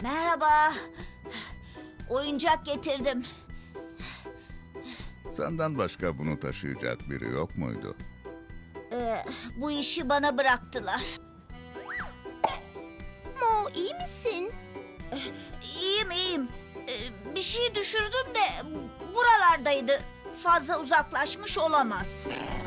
Merhaba. Oyuncak getirdim. Senden başka bunu taşıyacak biri yok muydu? Bu işi bana bıraktılar. Mo, iyi misin? İyiyim. Bir şey düşürdüm de buralardaydı. Fazla uzaklaşmış olamaz.